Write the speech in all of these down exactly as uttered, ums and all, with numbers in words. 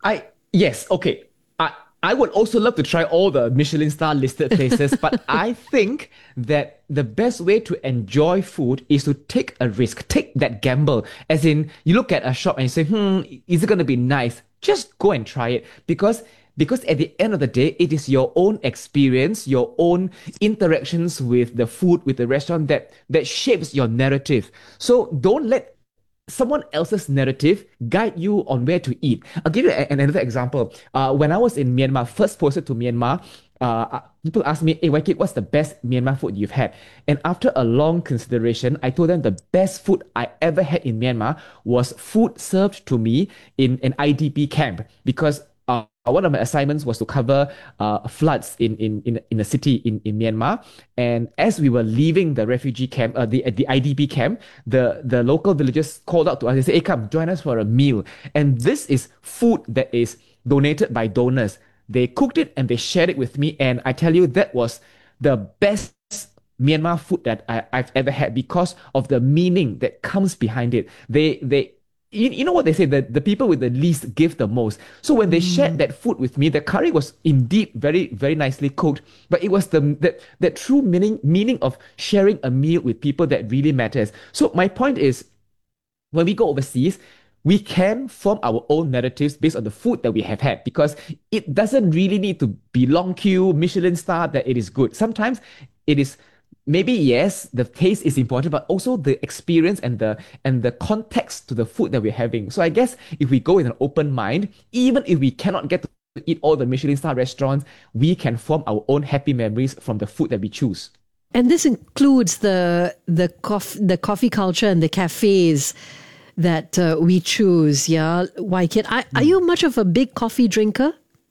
I yes, okay. I I would also love to try all the Michelin star listed places, but I think that the best way to enjoy food is to take a risk, take that gamble. As in, you look at a shop and you say, "Hmm, is it going to be nice?" Just go and try it because because at the end of the day, it is your own experience, your own interactions with the food, with the restaurant that that shapes your narrative. So don't let someone else's narrative guide you on where to eat. I'll give you a- another example. Uh, when I was in Myanmar, first posted to Myanmar, uh, uh, people asked me, "Hey, Waikit, what's the best Myanmar food you've had?" And after a long consideration, I told them the best food I ever had in Myanmar was food served to me in an I D P camp because uh, one of my assignments was to cover uh, floods in, in, in, in a city in, in Myanmar. And as we were leaving the refugee camp, uh, the, the I D P camp, the, the local villagers called out to us. They said, "Hey, come, join us for a meal." And this is food that is donated by donors. They cooked it and they shared it with me. And I tell you, that was the best Myanmar food that I, I've ever had because of the meaning that comes behind it. They, they, you, you know what they say, that the people with the least give the most. So when they shared that food with me, the curry was indeed very, very nicely cooked, but it was the that, that true meaning meaning of sharing a meal with people that really matters. So my point is, when we go overseas, we can form our own narratives based on the food that we have had because it doesn't really need to be long queue, Michelin star, that it is good. Sometimes it is maybe yes, the taste is important, but also the experience and the and the context to the food that we're having. So I guess if we go with an open mind, even if we cannot get to eat all the Michelin star restaurants, we can form our own happy memories from the food that we choose. And this includes the the coffee the coffee culture and the cafes that uh, we choose. Yeah, Waikit, are, are you much of a big coffee drinker?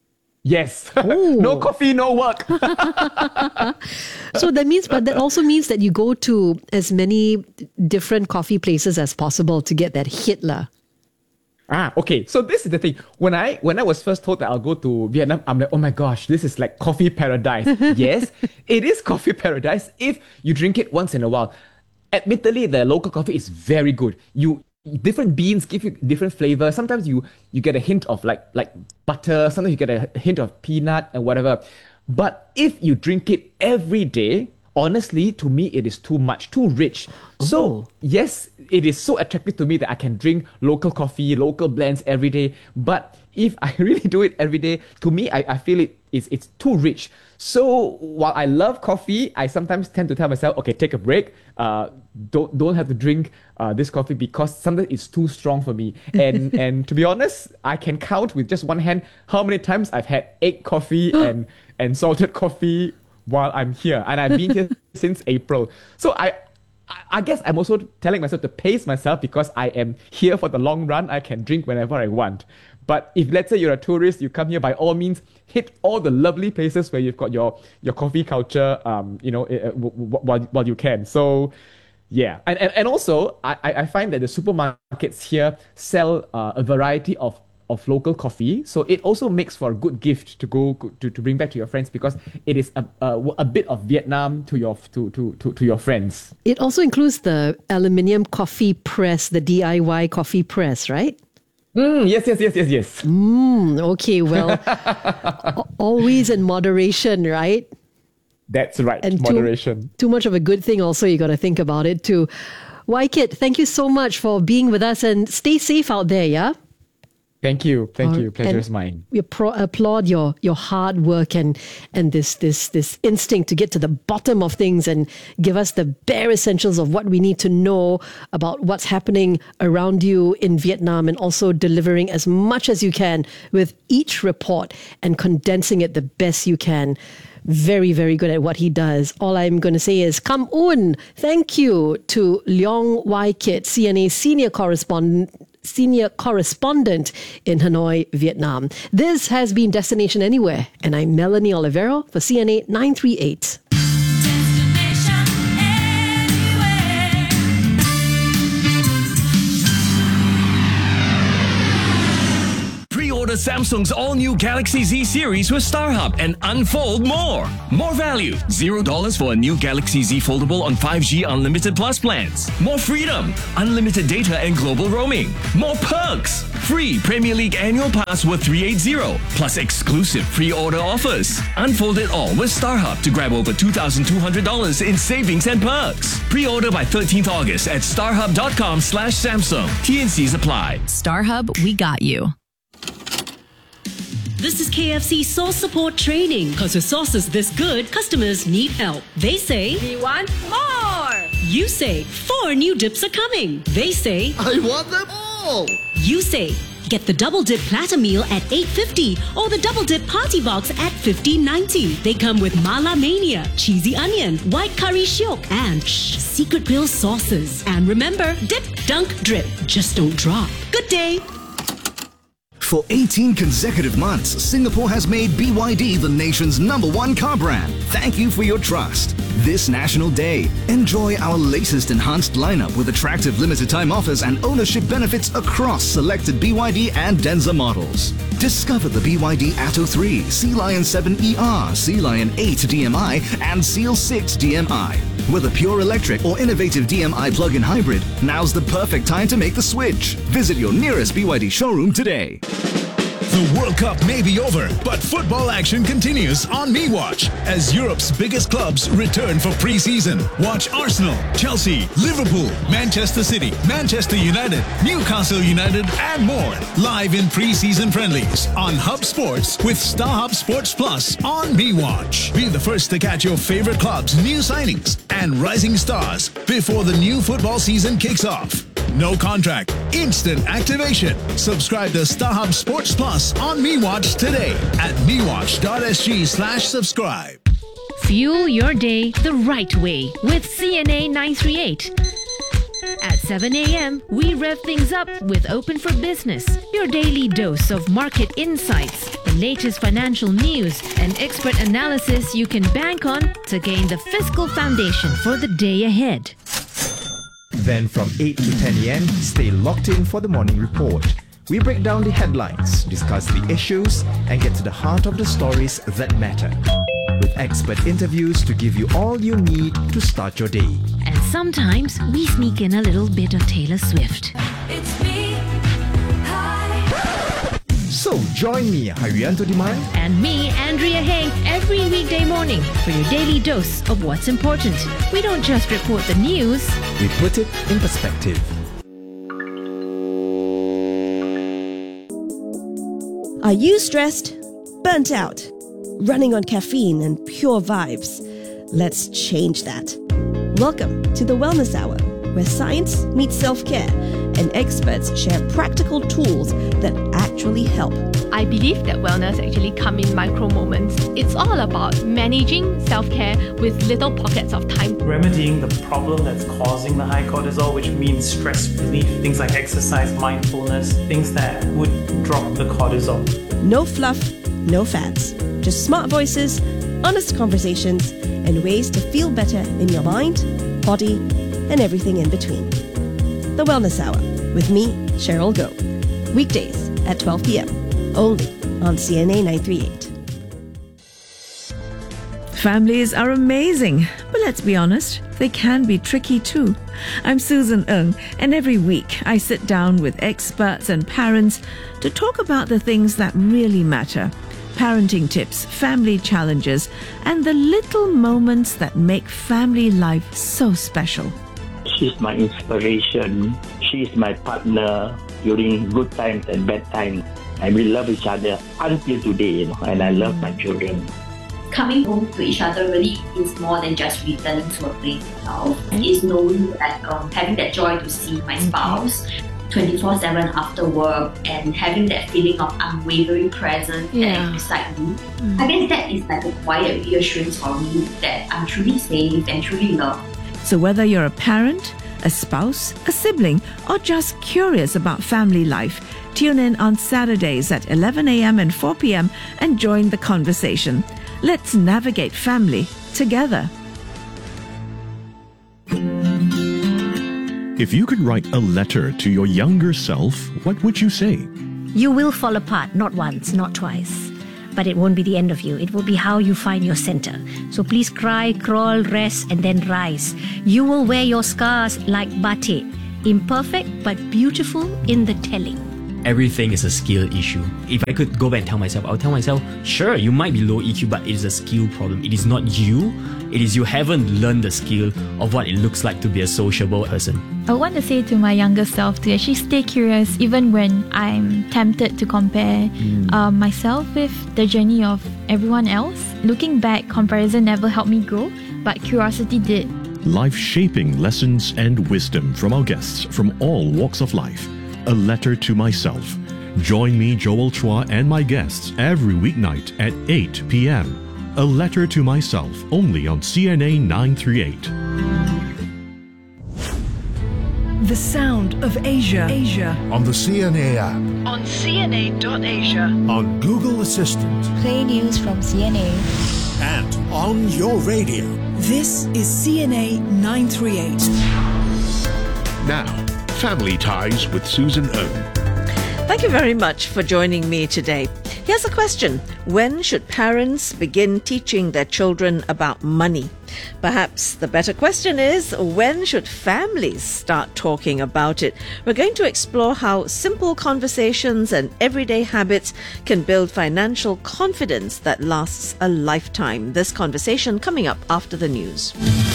Yes. Oh. No coffee, no work. So that means, but that also means that you go to as many different coffee places as possible to get that hit lah. Ah, okay. So this is the thing. When I when I was first told that I'll go to Vietnam, I'm like, oh my gosh, this is like coffee paradise. Yes, it is coffee paradise if you drink it once in a while. Admittedly, the local coffee is very good. You different beans give you different flavor. Sometimes you you get a hint of like like butter. Sometimes you get a hint of peanut and whatever. But if you drink it every day, honestly, to me, it is too much, too rich. So, Oh. yes, it is so attractive to me that I can drink local coffee, local blends every day. But if I really do it every day, to me, I, I feel it is it's too rich. So while I love coffee, I sometimes tend to tell myself, okay, take a break. Uh, don't don't have to drink uh, this coffee because sometimes it's too strong for me. And and to be honest, I can count with just one hand how many times I've had egg coffee and and salted coffee while I'm here, and I've been here since April. So I, I, I guess I'm also telling myself to pace myself because I am here for the long run. I can drink whenever I want. But if let's say you're a tourist, you come here, by all means, hit all the lovely places where you've got your your coffee culture, um, you know, uh, w- w- while while you can. So. Yeah, and, and, and also I, I find that the supermarkets here sell uh, a variety of of local coffee, so it also makes for a good gift to go to, to bring back to your friends because it is a, a, a bit of Vietnam to your to, to, to, to your friends. It also includes the aluminium coffee press, the D I Y coffee press, right? Mm, yes, yes, yes, yes, yes. Mm, okay, well, a- always in moderation, right? That's right, And moderation. Too, too much of a good thing also, you got to think about it too. Waikit, thank you so much for being with us and stay safe out there, yeah? Thank you, thank Uh, you. Pleasure and is mine. We pro- applaud your your hard work and and this this this instinct to get to the bottom of things and give us the bare essentials of what we need to know about what's happening around you in Vietnam, and also delivering as much as you can with each report and condensing it the best you can. Very, very good at what he does. All I'm going to say is, Kam Un, thank you to Leong Waikit, C N A senior correspondent, senior correspondent in Hanoi, Vietnam. This has been Destination Anywhere, and I'm Melanie Olivero for C N A nine three eight. Pre-order Samsung's all-new Galaxy Z series with StarHub and unfold more. More value. zero dollars for a new Galaxy Z Foldable on five G Unlimited Plus plans. More freedom. Unlimited data and global roaming. More perks. Free Premier League annual pass worth three hundred eighty. Plus exclusive pre-order offers. Unfold it all with StarHub to grab over two thousand two hundred dollars in savings and perks. Pre-order by thirteenth August at starhub.com slash Samsung. T N Cs apply. StarHub, we got you. This is K F C Sauce Support Training. Because with sauces this good, customers need help. They say, we want more. You say, four new dips are coming. They say, I want them all. You say, get the Double Dip Platter Meal at eight fifty or the Double Dip Party Box at fifteen ninety. They come with Mala Mania, Cheesy Onion, White Curry Shiok, and shh, Secret Grill sauces. And remember, dip, dunk, drip. Just don't drop. Good day. For eighteen consecutive months, Singapore has made B Y D the nation's number one car brand. Thank you for your trust. This National Day, enjoy our latest enhanced lineup with attractive limited time offers and ownership benefits across selected B Y D and Denza models. Discover the B Y D Atto three, Sea Lion seven E R, Sea Lion eight D M I and Seal six D M I. Whether pure electric or innovative D M I plug-in hybrid, now's the perfect time to make the switch. Visit your nearest B Y D showroom today. The World Cup may be over, but football action continues on MeWatch as Europe's biggest clubs return for pre-season. Watch Arsenal, Chelsea, Liverpool, Manchester City, Manchester United, Newcastle United, and more live in pre-season friendlies on Hub Sports with StarHub Sports Plus on MeWatch. Be the first to catch your favorite club's new signings and rising stars before the new football season kicks off. No contract, instant activation. Subscribe to StarHub Sports Plus on MeWatch today at mewatch.sg slash subscribe. Fuel your day the right way with C N A nine three eight. At seven a.m., we rev things up with Open for Business, your daily dose of market insights, the latest financial news, and expert analysis you can bank on to gain the fiscal foundation for the day ahead. Then from eight to ten a.m., stay locked in for the morning report. We break down the headlines, discuss the issues, and get to the heart of the stories that matter. With expert interviews to give you all you need to start your day. And sometimes we sneak in a little bit of Taylor Swift. It's me. Hi. So join me, Harianto Diman, and me, Andrea Hay, every weekday morning for your daily dose of what's important. We don't just report the news, we put it in perspective. Are you stressed? Burnt out? Running on caffeine and pure vibes? Let's change that. Welcome to the Wellness Hour, where science meets self-care and experts share practical tools that actually help. I believe that wellness actually comes in micro moments. It's all about managing self-care with little pockets of time. Remedying the problem that's causing the high cortisol, which means stress relief, things like exercise, mindfulness, things that would drop the cortisol. No fluff, no fads. Just smart voices, honest conversations, and ways to feel better in your mind, body, and everything in between. The Wellness Hour with me, Cheryl Goh. Weekdays at twelve p.m. only on C N A nine three eight. Families are amazing, but let's be honest, they can be tricky too. I'm Susan Ng, and every week I sit down with experts and parents to talk about the things that really matter. Parenting tips, family challenges, and the little moments that make family life so special. She's my inspiration. She's my partner during good times and bad times. And we love each other until today, you know, and I love my children. Coming home to each other really is more than just returning to a place itself. It's knowing that, um, having that joy to see my spouse twenty-four seven after work and having that feeling of unwavering presence yeah. beside me. Mm. I guess that is like a quiet reassurance for me that I'm truly safe and truly loved. So whether you're a parent, a spouse, a sibling, or just curious about family life, tune in on Saturdays at eleven a.m. and four p.m. and join the conversation. Let's navigate family together. If you could write a letter to your younger self, what would you say? You will fall apart, not once, not twice. But it won't be the end of you. It will be how you find your center. So please cry, crawl, rest, and then rise. You will wear your scars like batik, imperfect but beautiful in the telling. Everything is a skill issue. If I could go back and tell myself, I'll tell myself, sure, you might be low E Q, but it is a skill problem. It is not you. It is you haven't learned the skill of what it looks like to be a sociable person. I want to say to my younger self to actually stay curious even when I'm tempted to compare mm. uh, myself with the journey of everyone else. Looking back, comparison never helped me grow, but curiosity did. Life-shaping lessons and wisdom from our guests from all walks of life. A Letter to Myself. Join me, Joel Chua, and my guests every weeknight at eight p.m. A Letter to Myself, only on C N A nine thirty-eight. The sound of Asia. Asia. On the C N A app. On C N A dot asia. On Google Assistant. Play news from C N A. And on your radio. This is C N A nine thirty-eight. Now, Family Ties with Susan Ng. Thank you very much for joining me today. Here's a question. When should parents begin teaching their children about money? Perhaps the better question is, when should families start talking about it? We're going to explore how simple conversations and everyday habits can build financial confidence that lasts a lifetime. This conversation coming up after the news.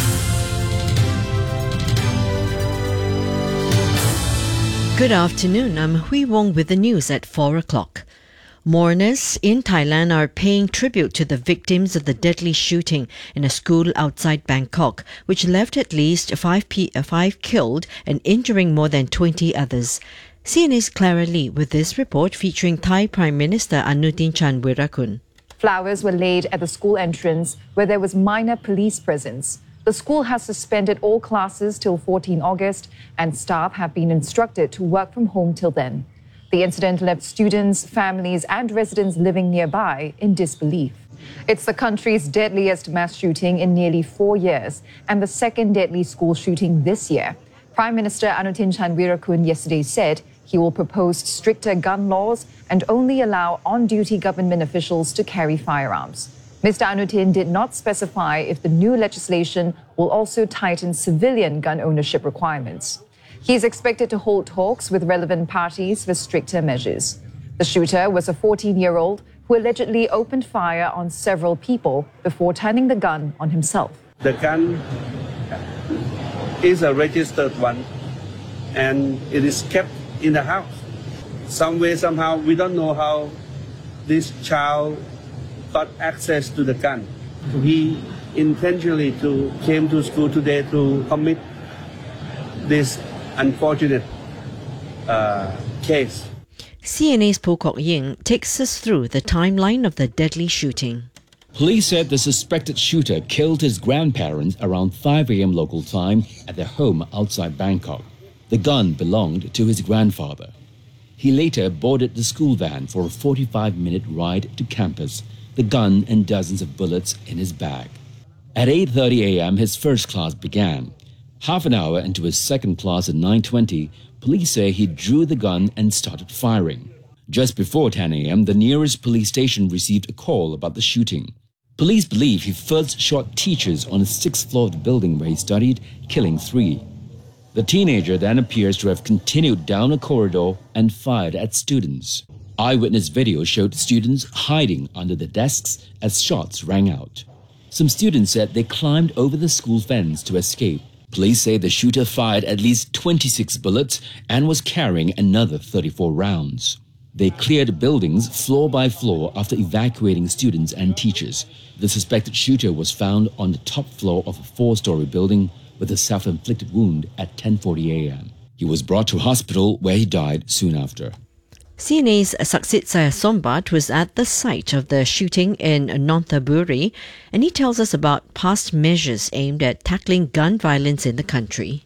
Good afternoon, I'm Hui Wong with the news at four o'clock. Mourners in Thailand are paying tribute to the victims of the deadly shooting in a school outside Bangkok, which left at least five, p- five killed and injuring more than twenty others. C N A's Clara Lee with this report featuring Thai Prime Minister Anutin Charnvirakul. Flowers were laid at the school entrance where there was minor police presence. The school has suspended all classes till the fourteenth of August and staff have been instructed to work from home till then. The incident left students, families and residents living nearby in disbelief. It's the country's deadliest mass shooting in nearly four years and the second deadly school shooting this year. Prime Minister Anutin Charnvirakul yesterday said he will propose stricter gun laws and only allow on-duty government officials to carry firearms. Mister Anutin did not specify if the new legislation will also tighten civilian gun ownership requirements. He is expected to hold talks with relevant parties for stricter measures. The shooter was a fourteen-year-old who allegedly opened fire on several people before turning the gun on himself. The gun is a registered one and it is kept in the house. Some way, somehow, we don't know how this child got access to the gun. He intentionally to, came to school today to commit this unfortunate uh, case. C N A's Po Kok Ying takes us through the timeline of the deadly shooting. Police said the suspected shooter killed his grandparents around five a.m. local time at their home outside Bangkok. The gun belonged to his grandfather. He later boarded the school van for a forty-five minute ride to campus, the gun and dozens of bullets in his bag. At eight thirty a.m. his first class began. Half an hour into his second class at nine twenty, police say he drew the gun and started firing. Just before ten a.m., the nearest police station received a call about the shooting. Police believe he first shot teachers on the sixth floor of the building where he studied, killing three. The teenager then appears to have continued down a corridor and fired at students. Eyewitness video showed students hiding under the desks as shots rang out. Some students said they climbed over the school fence to escape. Police say the shooter fired at least twenty-six bullets and was carrying another thirty-four rounds. They cleared buildings floor by floor after evacuating students and teachers. The suspected shooter was found on the top floor of a four-story building with a self-inflicted wound at ten forty a.m. He was brought to hospital where he died soon after. C N A's Saksit Sayasombat was at the site of the shooting in Nonthaburi, and he tells us about past measures aimed at tackling gun violence in the country.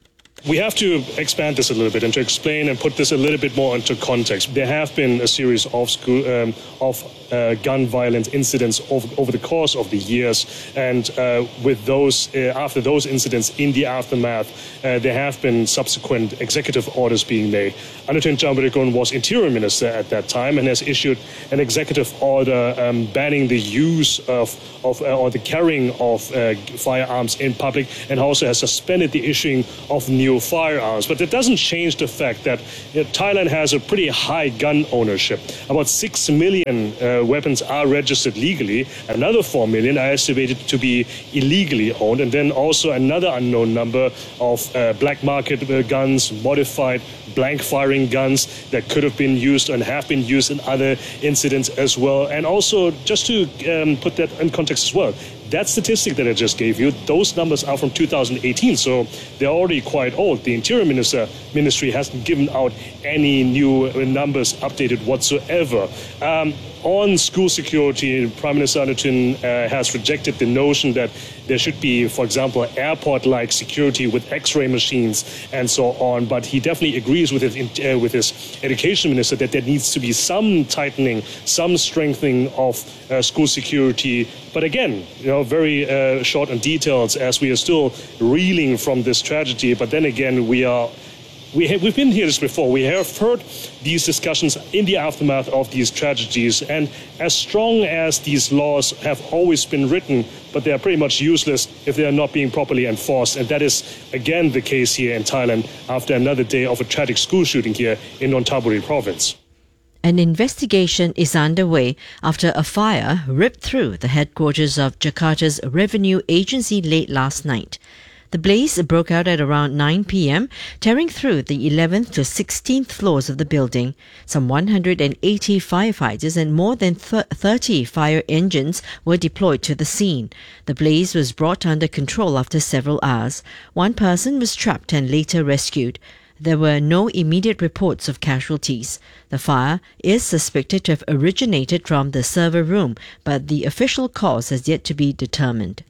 We have to expand this a little bit and to explain and put this a little bit more into context. There have been a series of school, um, of uh, gun violence incidents over, over the course of the years, and uh, with those uh, after those incidents, in the aftermath, uh, there have been subsequent executive orders being made. Anutin Charnvirakul was Interior Minister at that time and has issued an executive order um, banning the use of, of uh, or the carrying of uh, firearms in public, and also has suspended the issuing of new firearms. But that doesn't change the fact that you know, Thailand has a pretty high gun ownership. About six million uh, weapons are registered legally. Another four million are estimated to be illegally owned. And then also another unknown number of uh, black market uh, guns, modified blank firing guns that could have been used and have been used in other incidents as well. And also, just to um, put that in context as well, that statistic that I just gave you, those numbers are from two thousand eighteen, so they're already quite old. The Interior Minister Ministry hasn't given out any new numbers updated whatsoever. Um, on school security, Prime Minister Anutin uh, has rejected the notion that there should be, for example, airport-like security with X-ray machines and so on. But he definitely agrees with his, uh, with his education minister that there needs to be some tightening, some strengthening of uh, school security. But again, you know, very uh, short on details, as we are still reeling from this tragedy. But then again, we are. We have, we've been here this before. We have heard these discussions in the aftermath of these tragedies, and as strong as these laws have always been written, but they are pretty much useless if they are not being properly enforced. And that is, again, the case here in Thailand after another day of a tragic school shooting here in Nonthaburi province. An investigation is underway after a fire ripped through the headquarters of Jakarta's Revenue Agency late last night. The blaze broke out at around nine p.m., tearing through the eleventh to sixteenth floors of the building. Some one hundred eighty firefighters and more than thirty fire engines were deployed to the scene. The blaze was brought under control after several hours. One person was trapped and later rescued. There were no immediate reports of casualties. The fire is suspected to have originated from the server room, but the official cause has yet to be determined.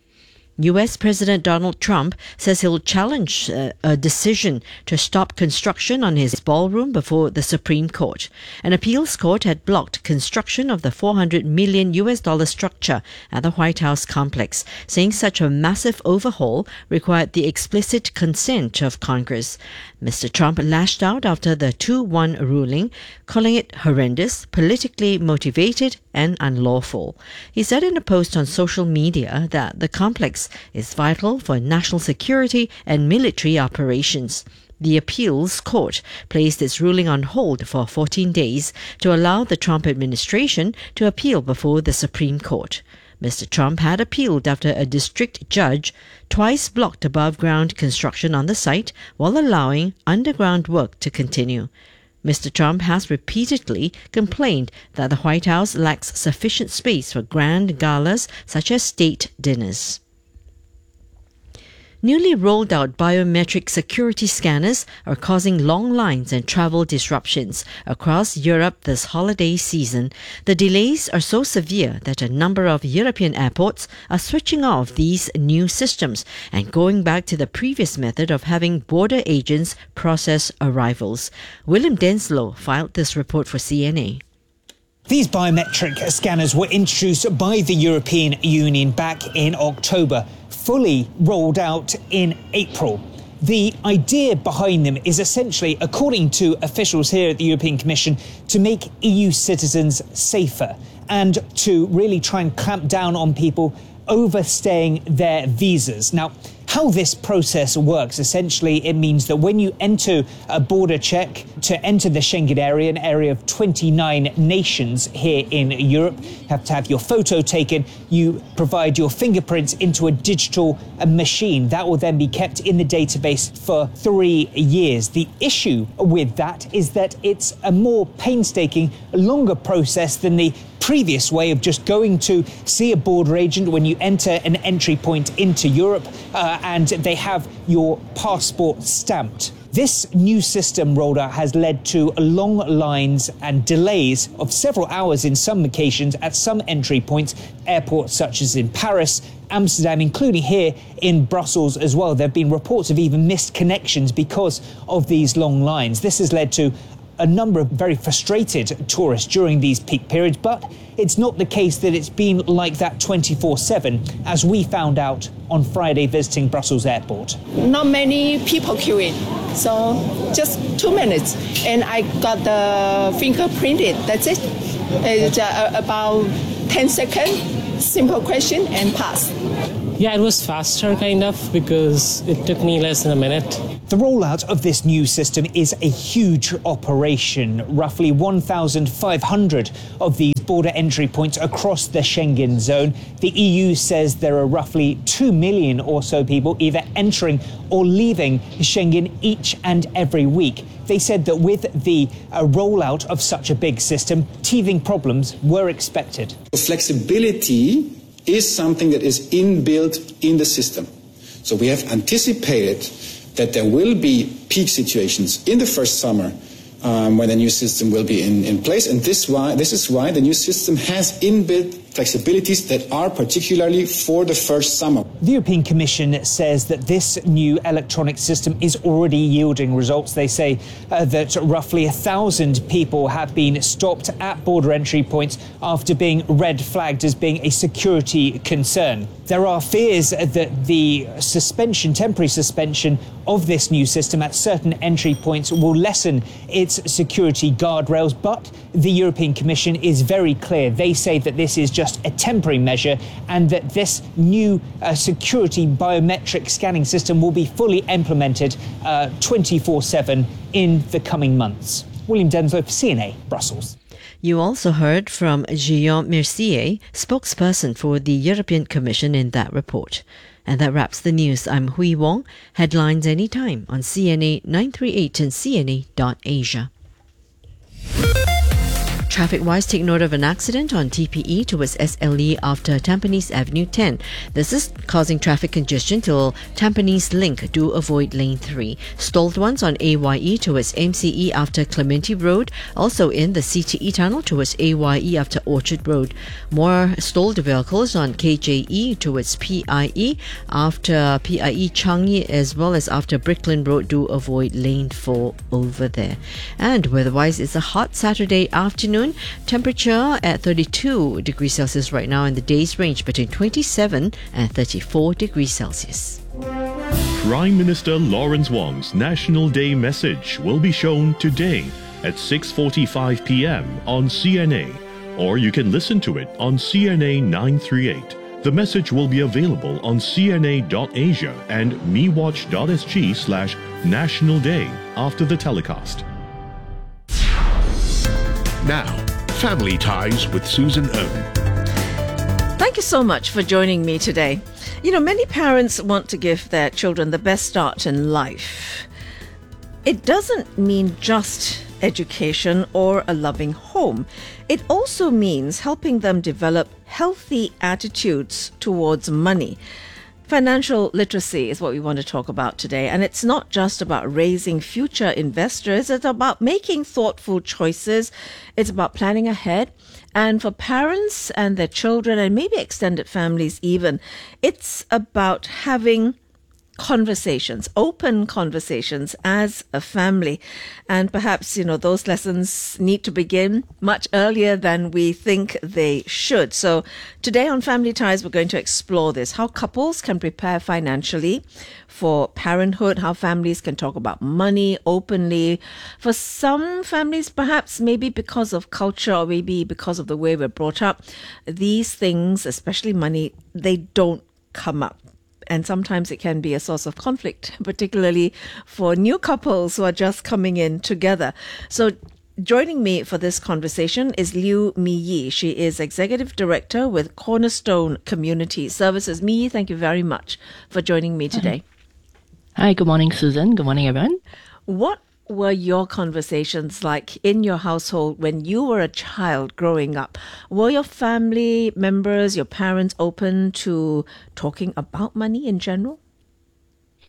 U S President Donald Trump says he'll challenge uh, a decision to stop construction on his ballroom before the Supreme Court. An appeals court had blocked construction of the four hundred million U S dollar structure at the White House complex, saying such a massive overhaul required the explicit consent of Congress. Mister Trump lashed out after the two one ruling, calling it horrendous, politically motivated and unlawful. He said in a post on social media that the complex is vital for national security and military operations. The appeals court placed its ruling on hold for fourteen days to allow the Trump administration to appeal before the Supreme Court. Mister Trump had appealed after a district judge twice blocked above-ground construction on the site while allowing underground work to continue. Mister Trump has repeatedly complained that the White House lacks sufficient space for grand galas such as state dinners. Newly rolled out biometric security scanners are causing long lines and travel disruptions across Europe this holiday season. The delays are so severe that a number of European airports are switching off these new systems and going back to the previous method of having border agents process arrivals. William Denslow filed this report for C N A. These biometric scanners were introduced by the European Union back in October, fully rolled out in April. The idea behind them is essentially, according to officials here at the European Commission, to make E U citizens safer and to really try and clamp down on people overstaying their visas. Now, how this process works, essentially, it means that when you enter a border check to enter the Schengen area, an area of twenty-nine nations here in Europe, you have to have your photo taken, you provide your fingerprints into a digital machine. That will then be kept in the database for three years. The issue with that is that it's a more painstaking, longer process than the previous way of just going to see a border agent when you enter an entry point into Europe uh, and they have your passport stamped. This new system rolled out has led to long lines and delays of several hours in some occasions at some entry points, airports such as in Paris, Amsterdam, including here in Brussels as well. There have been reports of even missed connections because of these long lines. This has led to a number of very frustrated tourists during these peak periods, but it's not the case that it's been like that twenty-four seven, as we found out on Friday visiting Brussels Airport. Not many people queuing, so just two minutes, and I got the fingerprinted. That's it. It's uh, about ten seconds, simple question, and pass. Yeah, it was faster kind of because it took me less than a minute. The rollout of this new system is a huge operation. Roughly one thousand five hundred of these border entry points across the Schengen zone. The E U says there are roughly two million or so people either entering or leaving Schengen each and every week. They said that with the uh, rollout of such a big system, teething problems were expected. Flexibility is something that is inbuilt in the system. So we have anticipated that there will be peak situations in the first summer um, when the new system will be in, in place. And this, why, this is why the new system has inbuilt flexibilities that are particularly for the first summer. The European Commission says that this new electronic system is already yielding results. They say uh, that roughly a thousand people have been stopped at border entry points after being red flagged as being a security concern. There are fears that the suspension, temporary suspension of this new system at certain entry points will lessen its security guardrails, but the European Commission is very clear. They say that this is just a temporary measure and that this new uh, security biometric scanning system will be fully implemented uh, twenty-four seven in the coming months. William Denslow for C N A, Brussels. You also heard from Guillaume Mercier, spokesperson for the European Commission in that report. And that wraps the news. I'm Hui Wong. Headlines anytime on C N A nine thirty-eight and C N A dot Asia. Traffic-wise, take note of an accident on T P E towards S L E after Tampines Avenue ten. This is causing traffic congestion till Tampines Link. Do avoid lane three. Stalled ones on A Y E towards M C E after Clementi Road. Also in the C T E tunnel towards A Y E after Orchard Road. More stalled vehicles on K J E towards P I E after P I E Changi, as well as after Bricklin Road. Do avoid lane four over there. And weather-wise, it's a hot Saturday afternoon. Temperature at thirty-two degrees Celsius right now, and the day's range between twenty-seven and thirty-four degrees Celsius. Prime Minister Lawrence Wong's National Day message will be shown today at six forty-five p.m. on C N A, or you can listen to it on C N A nine thirty-eight. The message will be available on C N A dot Asia and mewatch dot S G slash National Day after the telecast. Now, Family Ties with Susan Ng. Thank you so much for joining me today. You know, many parents want to give their children the best start in life. It doesn't mean just education or a loving home. It also means helping them develop healthy attitudes towards money. Financial literacy is what we want to talk about today, and it's not just about raising future investors. It's about making thoughtful choices. It's about planning ahead. And for parents and their children, and maybe extended families even, it's about having conversations, open conversations as a family. And perhaps, you know, those lessons need to begin much earlier than we think they should. So today on Family Ties, we're going to explore this, how couples can prepare financially for parenthood, how families can talk about money openly. For some families, perhaps maybe because of culture or maybe because of the way we're brought up, these things, especially money, they don't come up. And sometimes it can be a source of conflict, particularly for new couples who are just coming in together. So joining me for this conversation is Liu Mi Yi. She is Executive Director with Cornerstone Community Services. Mi Yi, thank you very much for joining me today. Hi, good morning, Susan. Good morning, everyone. What were your conversations like in your household when you were a child growing up? Were your family members, your parents, open to talking about money in general?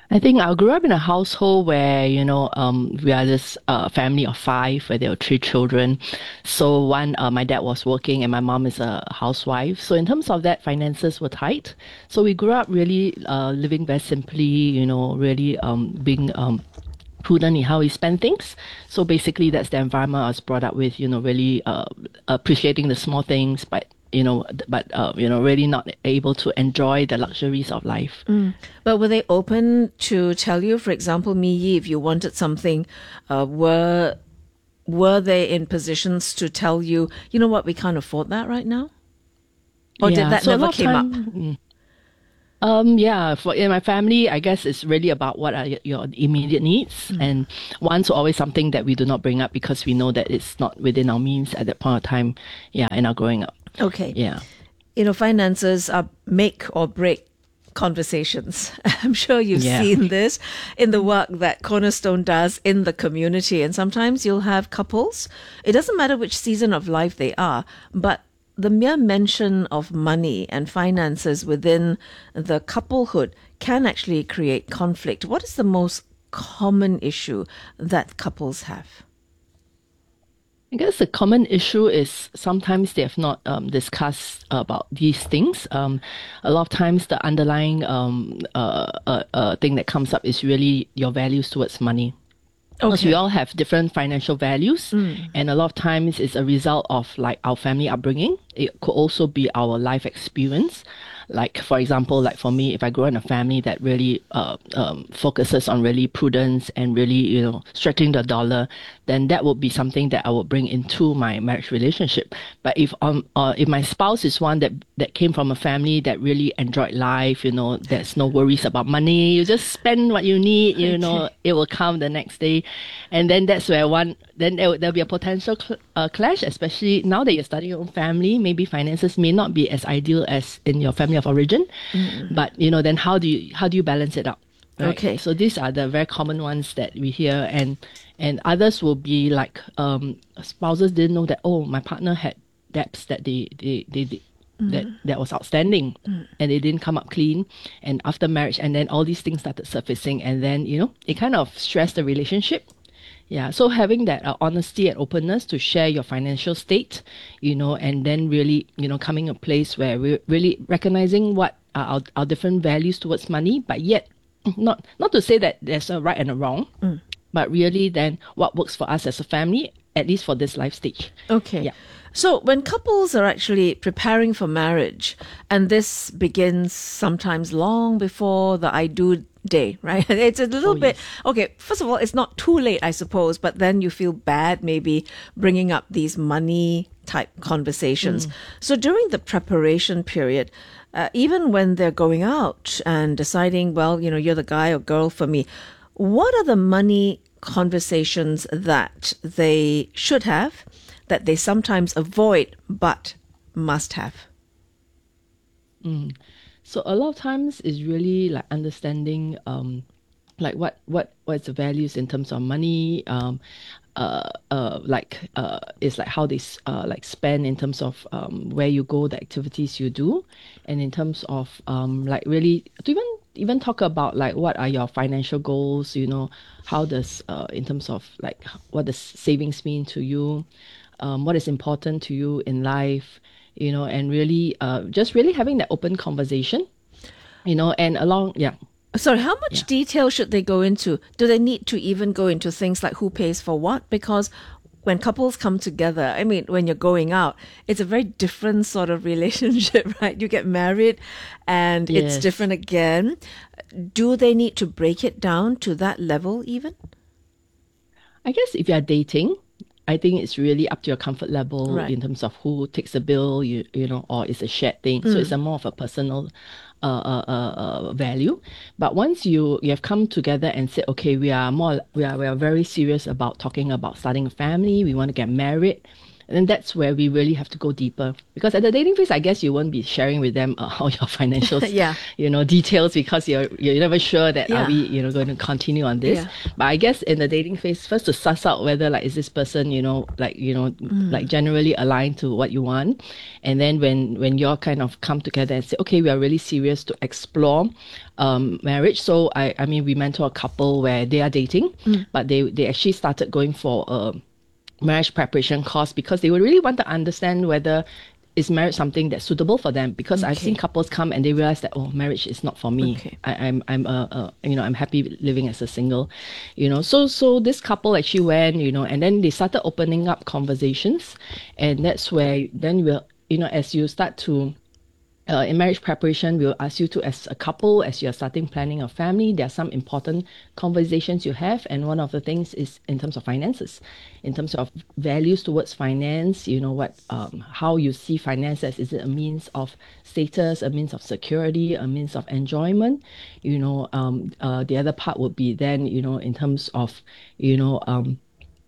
I think I grew up in a household where, you know, um, we are this uh, family of five, where there were three children. So one, uh, my dad was working and my mom is a housewife. So in terms of that, finances were tight. So we grew up really uh, living very simply, you know, really um, being um, prudent in how we spend things. So basically that's the environment I was brought up with, you know, really uh, appreciating the small things, but you know, but, uh, you know, really not able to enjoy the luxuries of life. Mm. But were they open to tell you, for example, Miyi, if you wanted something, uh, were, were they in positions to tell you, you know what, we can't afford that right now? Or Yeah, did that so a never lot of came time- up? Mm. Um, yeah, for in my family, I guess it's really about what are y- your immediate needs, and wants are always something that we do not bring up because we know that it's not within our means at that point of time. Yeah, in our growing up. Okay. Yeah. You know, finances are make or break conversations. I'm sure you've Yeah. seen this in the work that Cornerstone does in the community. And sometimes you'll have couples, it doesn't matter which season of life they are, but the mere mention of money and finances within the couplehood can actually create conflict. What is the most common issue that couples have? I guess the common issue is sometimes they have not um, discussed about these things. Um, a lot of times the underlying um, uh, uh, uh, thing that comes up is really your values towards money. Because Okay. we all have different financial values, Mm. and a lot of times it's a result of like our family upbringing. It could also be our life experience. Like for example, like for me, if I grow in a family that really uh, um, focuses on really prudence and really, you know, stretching the dollar, then that would be something that I would bring into my marriage relationship. But if um uh, if my spouse is one that that came from a family that really enjoyed life, you know, there's no worries about money. You just spend what you need, you know, Okay. it will come the next day, and then that's where one then there will, there'll be a potential cl- uh, clash, especially now that you're starting your own family. Maybe finances may not be as ideal as in your family of origin, Mm. but you know, then how do you how do you balance it out? Right? Okay. So these are the very common ones that we hear, and and others will be like um, spouses didn't know that, oh, my partner had debts that they they they. they that Mm. that was outstanding, Mm. and they didn't come up clean, and after marriage, and then all these things started surfacing, and then you know it kind of stressed the relationship. Yeah, so having that uh, honesty and openness to share your financial state, you know, and then really, you know, coming a place where we're really recognizing what are our, our different values towards money, but yet not not to say that there's a right and a wrong, Mm. but really then what works for us as a family, at least for this life stage. Okay. Yeah. So when couples are actually preparing for marriage, and this begins sometimes long before the I do day, right? It's a little bit, okay, first of all, it's not too late, I suppose, but then you feel bad maybe bringing up these money type conversations. Mm. So during the preparation period, uh, even when they're going out and deciding, well, you know, you're the guy or girl for me, what are the money conversations that they should have, that they sometimes avoid but must have? Mm. So a lot of times is really like understanding um like what what what's the values in terms of money, um uh uh like uh it's like how they s- uh like spend in terms of um where you go, the activities you do, and in terms of um like really to even even talk about like what are your financial goals, you know, how does uh in terms of like what does savings mean to you, um what is important to you in life, you know, and really uh just really having that open conversation, you know, and along yeah. Sorry, how much detail should they go into? Do they need to even go into things like who pays for what? Because when couples come together, I mean, when you're going out, it's a very different sort of relationship, right? You get married and it's Yes. different again. Do they need to break it down to that level even? I guess if you're dating, I think it's really up to your comfort level Right. in terms of who takes the bill, you you know, or it's a shared thing. So Mm. it's a more of a personal uh, uh, uh, uh, value. But once you you have come together and said, okay, we are more we are we are very serious about talking about starting a family. We want to get married. And then that's where we really have to go deeper. Because at the dating phase, I guess you won't be sharing with them uh, all your financial, Yeah. you know, details because you're you're never sure that Yeah. are we, you know, going to continue on this. Yeah. But I guess in the dating phase, first to suss out whether like is this person, you know, like you know, Mm. like generally aligned to what you want, and then when when you're kind of come together and say, okay, we are really serious to explore um, marriage. So I I mean, we mentor a couple where they are dating, Mm. but they they actually started going for a marriage preparation course because they would really want to understand whether is marriage something that's suitable for them. Because I've seen couples come and they realize that, oh, marriage is not for me. I, I'm I'm a, a you know I'm happy living as a single, you know. So so this couple actually went, you know, and then they started opening up conversations, and that's where then we'll you know as you start to. Uh, in marriage preparation, we'll ask you to, as a couple, as you're starting planning a family, there are some important conversations you have. And one of the things is in terms of finances, in terms of values towards finance, you know, what, um, how you see finances. Is it a means of status, a means of security, a means of enjoyment? You know, um, uh, the other part would be then, you know, in terms of, you know, um,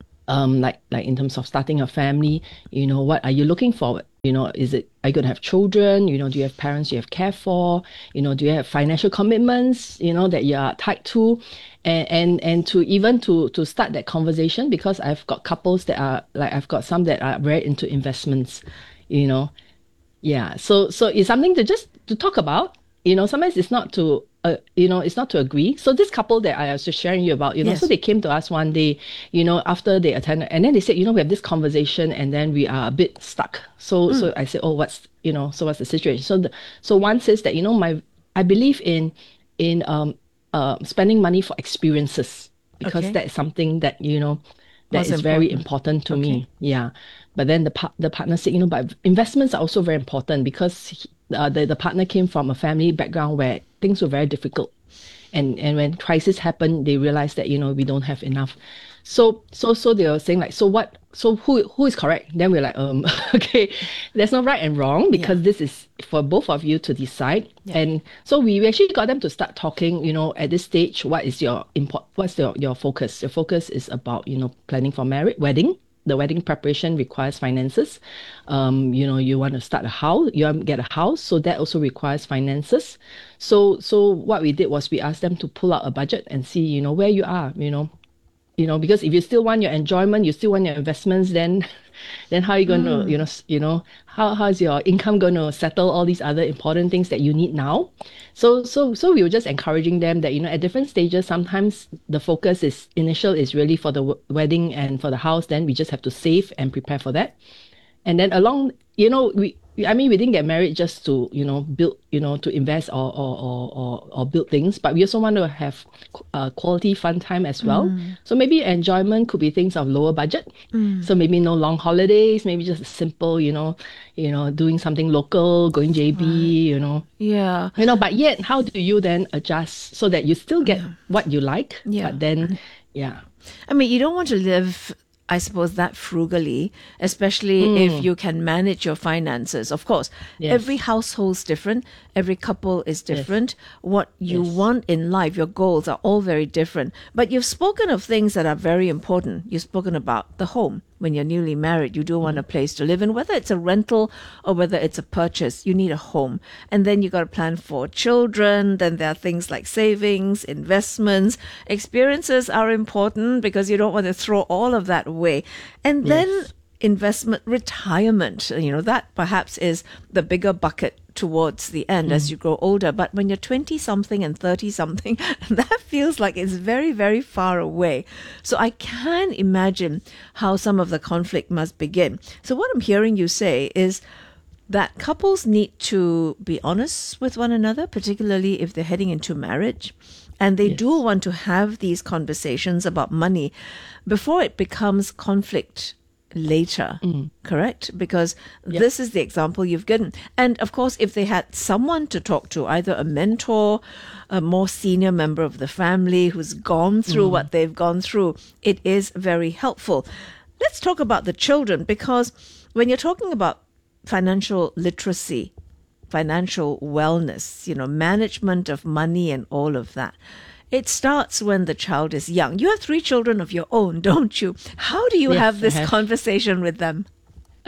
um, like, like in terms of starting a family, you know, what are you looking forward? You know, is it, are you going to have children? You know, do you have parents you have care for? You know, do you have financial commitments, you know, that you are tied to? And, and, and to even to, to start that conversation, because I've got couples that are, like, I've got some that are very into investments, you know. Yeah. So, so it's something to just, to talk about, you know, sometimes it's not to, uh, you know, it's not to agree. So this couple that I was just sharing you about, you know, Yes. so they came to us one day, you know, after they attended, and then they said, you know, we have this conversation and then we are a bit stuck. So, Mm. so I said, oh, what's, you know, so what's the situation? So, the, so one says that, you know, my, I believe in, in, um, uh, spending money for experiences, because Okay. that is something that, you know, that What's is very important? important to me. Yeah. But then the par- the partner said, you know, but investments are also very important, because he, uh, the, the partner came from a family background where things were very difficult. And and when crisis happened, they realized that, you know, we don't have enough. So so so they were saying like, so what, so who who is correct? Then we're like, um, okay, there's no right and wrong, because this is for both of you to decide. And so we actually got them to start talking, you know, at this stage, what is your import, what's your, your focus? Your focus is about, you know, planning for marriage, wedding. The wedding preparation requires finances. Um, you know, you want to start a house, you want to get a house, so that also requires finances. So, so what we did was we asked them to pull out a budget and see, you know, where you are, you know, you know, because if you still want your enjoyment, you still want your investments, then, then how are you going Mm. to, you know, s- you know, how how is your income going to settle all these other important things that you need now? So, so, so we were just encouraging them that, you know, at different stages, sometimes the focus is initial is really for the w- wedding and for the house. Then we just have to save and prepare for that. And then along, you know, we, we I mean, we didn't get married just to, you know, build, you know, to invest or or or or, or build things, but we also want to have uh, quality fun time as well. Mm. So maybe enjoyment could be things of lower budget. Mm. So maybe no long holidays, maybe just a simple, you know, you know, doing something local, going J B, you know. Yeah. You know, but yet, how do you then adjust so that you still get what you like, Yeah. but then, yeah. I mean, you don't want to live, I suppose, that frugally, especially Mm. if you can manage your finances. Of course, Yes. every household's different, every couple is different. What you Yes. want in life, your goals are all very different. But you've spoken of things that are very important. You've spoken about the home. When you're newly married, you do want a place to live in, whether it's a rental or whether it's a purchase, you need a home. And then you got to plan for children. Then there are things like savings, investments, experiences are important because you don't want to throw all of that away. And then Yes. investment, retirement, you know, that perhaps is the bigger bucket towards the end as Mm. you grow older. But when you're twenty something and thirty something, that feels like it's very, very far away. So I can imagine how some of the conflict must begin. So what I'm hearing you say is that couples need to be honest with one another, particularly if they're heading into marriage. And they do want to have these conversations about money before it becomes conflict later, correct? Because this is the example you've given. And of course, if they had someone to talk to, either a mentor, a more senior member of the family who's gone through Mm. what they've gone through, it is very helpful. Let's talk about the children, because when you're talking about financial literacy, financial wellness, you know, management of money and all of that, it starts when the child is young. You have three children of your own, don't you? How do you Yes, have I this have. conversation with them?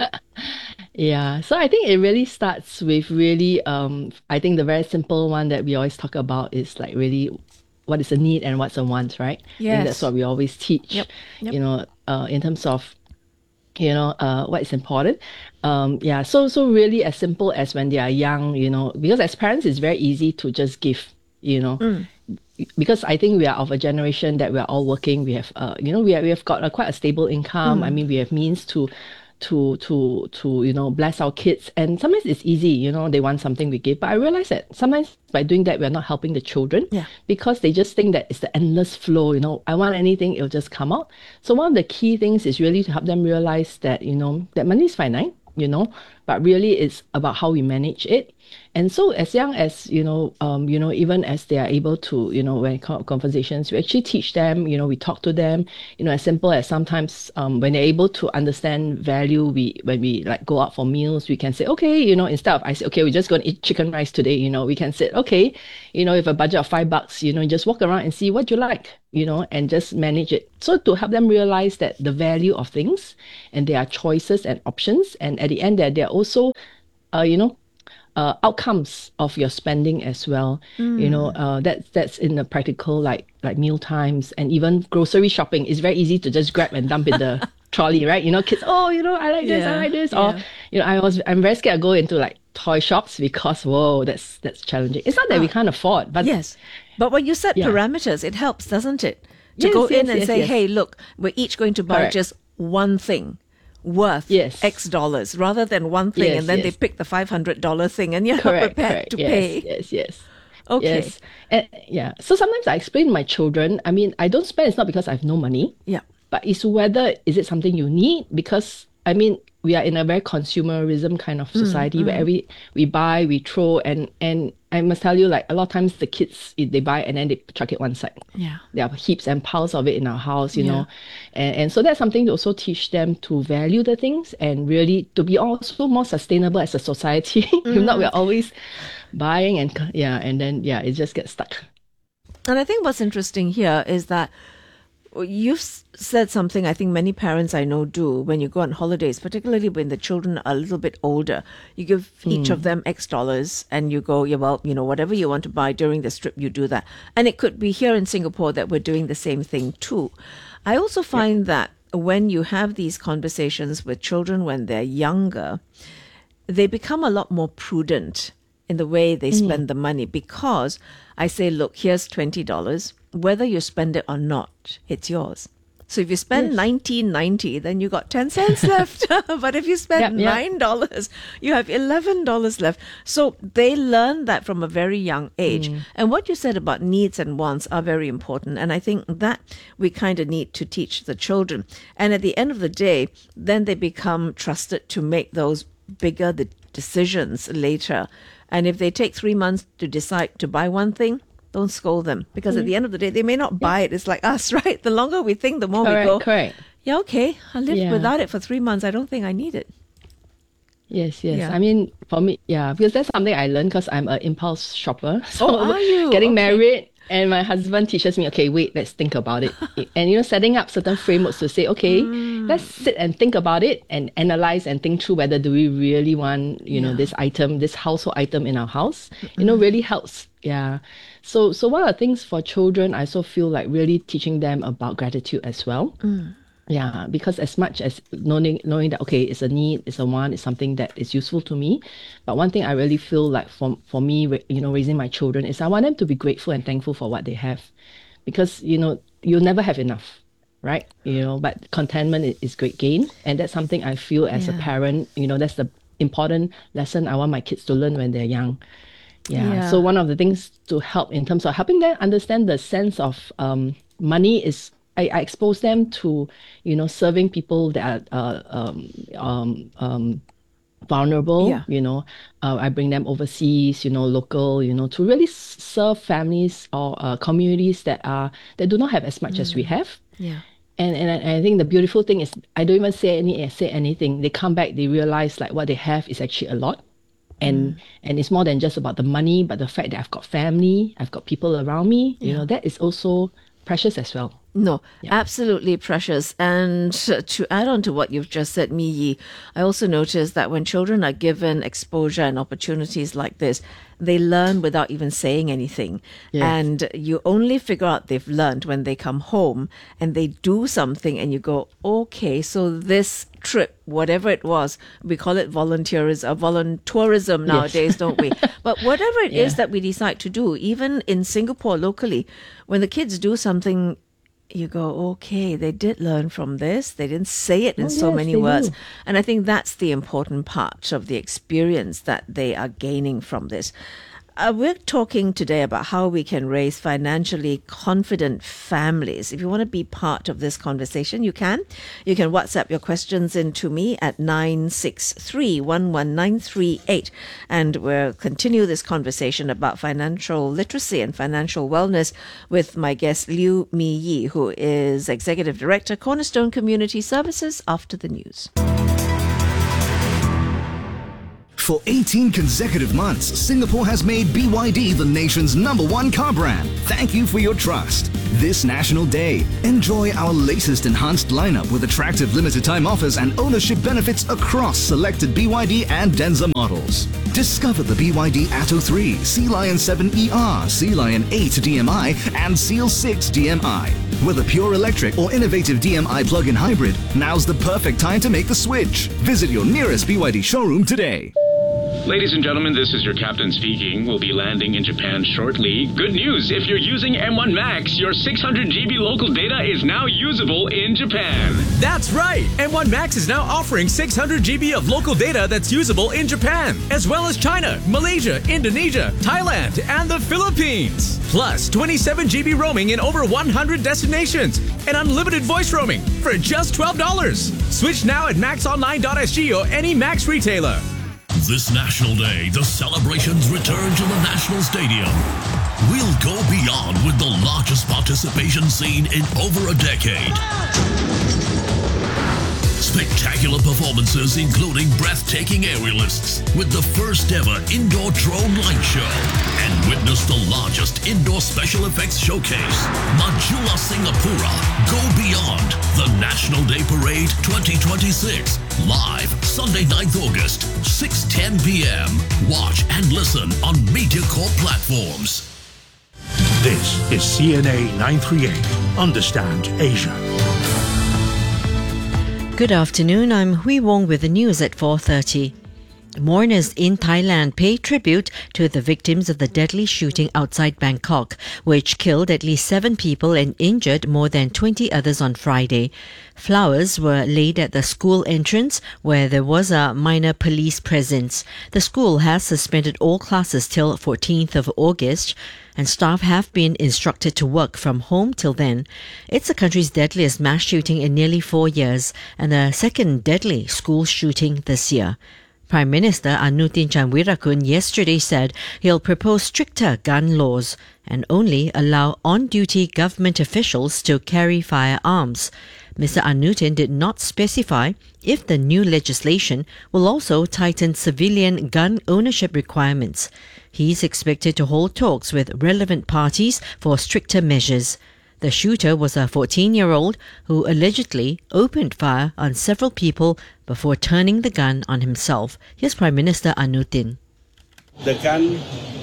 Yeah, so I think it really starts with really, um, I think the very simple one that we always talk about is like really what is a need and what's a want, right? I think Yes. that's what we always teach, Yep, yep. you know, uh, in terms of, you know, uh, what is important. Um, yeah, so so really as simple as when they are young, you know, because as parents, it's very easy to just give, you know, Mm. because I think we are of a generation that we are all working. We have, uh, you know, we, are, we have got a, quite a stable income. Mm. I mean, we have means to, to, to, to, you know, bless our kids. And sometimes it's easy, you know, they want something we give. But I realize that sometimes by doing that, we're not helping the children Yeah. because they just think that it's the endless flow. You know, I want anything, it'll just come out. So one of the key things is really to help them realize that, you know, that money is finite, you know, but really it's about how we manage it. And so as young as, you know, um, you know, even as they are able to, you know, when it comes to conversations, we actually teach them, you know, we talk to them, you know, as simple as sometimes um, when they're able to understand value, we, when we like go out for meals, we can say, okay, you know, instead of I say, okay, we're just going to eat chicken rice today, you know, we can say, okay, you know, if a budget of five bucks, you know, just walk around and see what you like, you know, and just manage it. So to help them realize that the value of things and there are choices and options. And at the end, that they're also, uh, you know, uh, outcomes of your spending as well. Mm. You know, uh, that's that's in the practical, like like meal times and even grocery shopping. It's very easy to just grab and dump in the trolley, right? You know, kids, oh, you know, I like this, Yeah, I like this, yeah. or you know, I was I'm very scared to go into like toy shops because whoa, that's that's challenging. It's not that we can't afford, but Yes. But when you set Yeah. parameters, it helps, doesn't it? To Yes, go in yes, and yes, say, yes. hey, look, we're each going to buy Correct. just one thing worth Yes. X dollars rather than one thing Yes, and then yes. they pick the five hundred dollars thing and you're not correct, prepared correct. to yes, pay. Yes, yes. Okay. Yes. And, yeah. So sometimes I explain to my children, I mean, I don't spend, it's not because I have no money, Yeah. but it's whether, is it something you need? Because, I mean, we are in a very consumerism kind of society Mm, where mm. every, we buy, we throw, and, and I must tell you, like, a lot of times the kids, they buy and then they chuck it one side. Yeah. There are heaps and piles of it in our house, you Yeah. know. And, and so that's something to also teach them to value the things and really to be also more sustainable as a society. If not, Mm. we're always buying and, c- yeah, and then, yeah, it just gets stuck. And I think what's interesting here is that you've s- said something I think many parents I know do when you go on holidays, particularly when the children are a little bit older. You give each Hmm. of them X dollars and you go, yeah, well, you know, whatever you want to buy during the trip, you do that. And it could be here in Singapore that we're doing the same thing too. I also find that when you have these conversations with children when they're younger, they become a lot more prudent in the way they Mm. spend the money because I say, look, here's twenty dollars. Whether you spend it or not, it's yours. So if you spend Yes. nineteen ninety, then you got ten cents left. But if you spend Yep, yep. nine dollars, you have eleven dollars left. So they learn that from a very young age. Mm. And what you said about needs and wants are very important. And I think that we kind of need to teach the children. And at the end of the day, then they become trusted to make those bigger de- decisions later. And if they take three months to decide to buy one thing, don't scold them because at Mm. the end of the day, they may not buy it. It's like us, right? The longer we think, the more Correct, we go, correct. yeah, okay, I lived Yeah. without it for three months. I don't think I need it. Yes, yes. Yeah. I mean, for me, yeah, because that's something I learned because I'm an impulse shopper. So Oh, are you? getting Okay. married and my husband teaches me, okay, wait, let's think about it. And, you know, setting up certain frameworks to say, okay, Mm. let's sit and think about it and analyze and think through whether do we really want, you know, Yeah. this item, this household item in our house, you know, really helps. Yeah. So, so one of the things for children, I also feel like really teaching them about gratitude as well. Mm. Yeah, because as much as knowing knowing that okay, it's a need, it's a want, it's something that is useful to me. But one thing I really feel like for for me, ra- you know, raising my children is I want them to be grateful and thankful for what they have, because you know you'll never have enough, right? You know, but contentment is, is great gain, and that's something I feel as a Yeah. parent. You know, that's the important lesson I want my kids to learn when they're young. Yeah. Yeah. So one of the things to help in terms of helping them understand the sense of um, money is I, I expose them to, you know, serving people that are uh, um, um, um, vulnerable. Yeah. You know, uh, I bring them overseas, you know, local, you know, to really s- serve families or uh, communities that are that do not have as much as we have. Yeah. And and I, I think the beautiful thing is I don't even say any say anything. They come back, they realize like what they have is actually a lot. And and it's more than just about the money, but the fact that I've got family, I've got people around me, you Yeah. know, that is also precious as well. No, absolutely precious. And to add on to what you've just said, Mi Yi, I also noticed that when children are given exposure and opportunities like this, they learn without even saying anything. Yes. And you only figure out they've learned when they come home and they do something and you go, okay, so this trip, whatever it was, we call it volunteerism, uh, voluntourism nowadays, don't we? But whatever it Yeah. is that we decide to do, even in Singapore locally, when the kids do something, you go, okay, they did learn from this. They didn't say it in Oh, so yes, many they words. do. And I think that's the important part of the experience that they are gaining from this. Uh, we're talking today about how we can raise financially confident families. If you want to be part of this conversation, you can. You can WhatsApp your questions in to me at nine six three, one one nine three eight. And we'll continue this conversation about financial literacy and financial wellness with my guest Liu Mi Yi, who is Executive Director, Cornerstone Community Services, after the news. For eighteen consecutive months, Singapore has made B Y D the nation's number one car brand. Thank you for your trust. This National Day, enjoy our latest enhanced lineup with attractive limited time offers and ownership benefits across selected B Y D and Denza models. Discover the B Y D Atto three, Sea Lion seven E R, Sea Lion eight D M I and Seal six D M I. Whether pure electric or innovative D M I plug-in hybrid, now's the perfect time to make the switch. Visit your nearest B Y D showroom today. Ladies and gentlemen, this is your captain speaking. We'll be landing in Japan shortly. Good news, if you're using M one Max, your six hundred gigabyte local data is now usable in Japan. That's right! M one Max is now offering six hundred gigabytes of local data that's usable in Japan, as well as China, Malaysia, Indonesia, Thailand, and the Philippines. Plus, twenty-seven gigabyte roaming in over one hundred destinations, and unlimited voice roaming for just twelve dollars. Switch now at max online dot s g or any Max retailer. This National Day, the celebrations return to the National Stadium. We'll go beyond with the largest participation seen in over a decade. Spectacular performances including breathtaking aerialists with the first ever indoor drone light show, and witness the largest indoor special effects showcase, Majulah Singapura Go Beyond, the National Day Parade twenty twenty-six, live Sunday ninth August, six ten p.m. Watch and listen on MediaCorp platforms. This is C N A nine thirty-eight. Understand Asia. Good afternoon, I'm Hui Wong with the news at four thirty. Mourners in Thailand pay tribute to the victims of the deadly shooting outside Bangkok, which killed at least seven people and injured more than twenty others on Friday. Flowers were laid at the school entrance, where there was a minor police presence. The school has suspended all classes till fourteenth of August, and staff have been instructed to work from home till then. It's the country's deadliest mass shooting in nearly four years, and the second deadly school shooting this year. Prime Minister Anutin Chanvirakul yesterday said he'll propose stricter gun laws and only allow on-duty government officials to carry firearms. Mister Anutin did not specify if the new legislation will also tighten civilian gun ownership requirements. He's expected to hold talks with relevant parties for stricter measures. The shooter was a fourteen-year-old who allegedly opened fire on several people before turning the gun on himself. Here's Prime Minister Anutin. The gun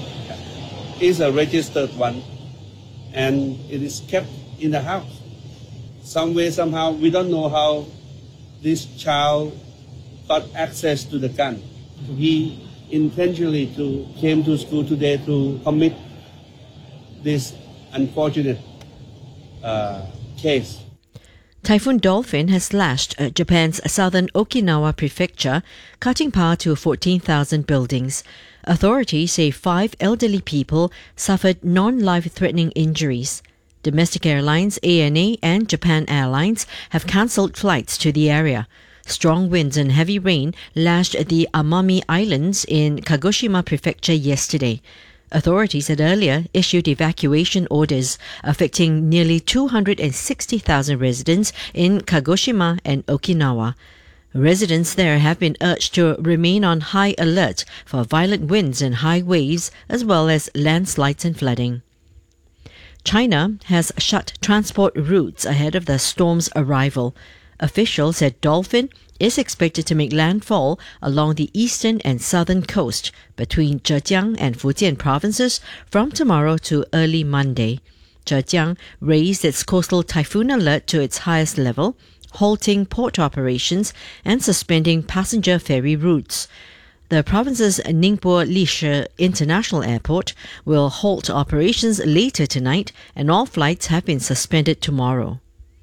is a registered one, and it is kept in the house. Some way, somehow, we don't know how this child got access to the gun. He intentionally to came to school today to commit this unfortunate uh, case. Typhoon Dolphin has slashed uh, Japan's southern Okinawa prefecture, cutting power to fourteen thousand buildings. Authorities say five elderly people suffered non-life-threatening injuries. Domestic airlines A N A and Japan Airlines have cancelled flights to the area. Strong winds and heavy rain lashed the Amami Islands in Kagoshima Prefecture yesterday. Authorities had earlier issued evacuation orders affecting nearly two hundred sixty thousand residents in Kagoshima and Okinawa. Residents there have been urged to remain on high alert for violent winds and high waves, as well as landslides and flooding. China has shut transport routes ahead of the storm's arrival. Officials said Dolphin is expected to make landfall along the eastern and southern coast between Zhejiang and Fujian provinces from tomorrow to early Monday. Zhejiang raised its coastal typhoon alert to its highest level, halting port operations and suspending passenger ferry routes. The province's Ningbo Lishi International Airport will halt operations later tonight, and all flights have been suspended tomorrow.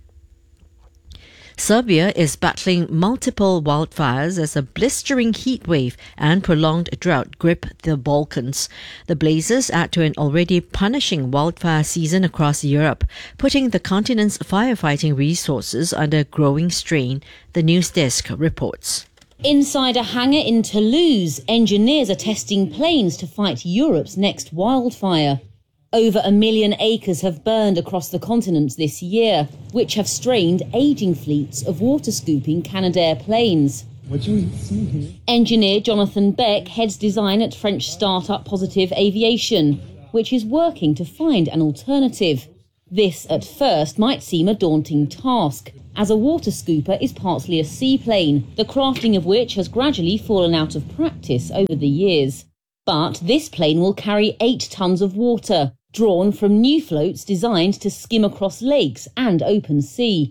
Serbia is battling multiple wildfires as a blistering heat wave and prolonged drought grip the Balkans. The blazes add to an already punishing wildfire season across Europe, putting the continent's firefighting resources under growing strain, the news desk reports. Inside a hangar in Toulouse, engineers are testing planes to fight Europe's next wildfire. Over a million acres have burned across the continent this year, which have strained ageing fleets of water-scooping Canadair planes. Engineer Jonathan Beck heads design at French startup Positive Aviation, which is working to find an alternative. This, at first, might seem a daunting task, as a water scooper is partly a seaplane, the crafting of which has gradually fallen out of practice over the years. But this plane will carry eight tons of water, drawn from new floats designed to skim across lakes and open sea.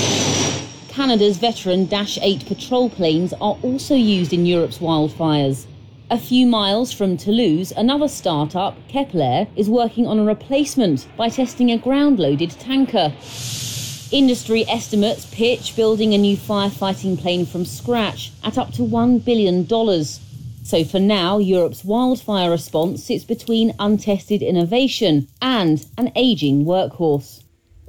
Canada's veteran Dash eight patrol planes are also used in Europe's wildfires. A few miles from Toulouse, another startup, Kepler, is working on a replacement by testing a ground-loaded tanker. Industry estimates pitch building a new firefighting plane from scratch at up to one billion dollars. So for now, Europe's wildfire response sits between untested innovation and an ageing workhorse.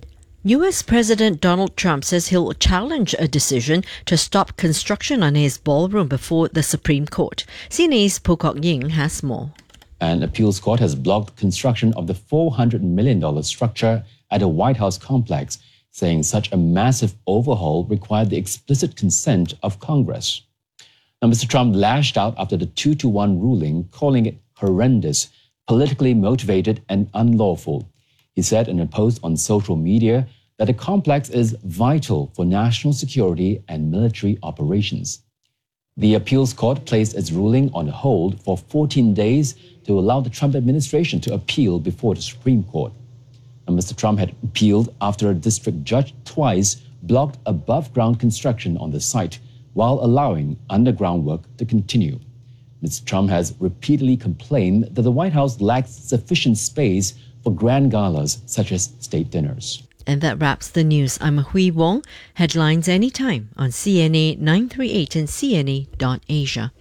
U S President Donald Trump says he'll challenge a decision to stop construction on his ballroom before the Supreme Court. C N A's Po Kok Ying has more. An appeals court has blocked construction of the four hundred million dollars structure at the White House complex, saying such a massive overhaul required the explicit consent of Congress. Now, Mister Trump lashed out after the two to one ruling, calling it horrendous, politically motivated and unlawful. He said in a post on social media that the complex is vital for national security and military operations. The appeals court placed its ruling on hold for fourteen days to allow the Trump administration to appeal before the Supreme Court. And Mister Trump had appealed after a district judge twice blocked above-ground construction on the site, while allowing underground work to continue. Mister Trump has repeatedly complained that the White House lacks sufficient space for grand galas such as state dinners. And that wraps the news. I'm Hui Wong. Headlines anytime on C N A nine three eight and C N A dot Asia.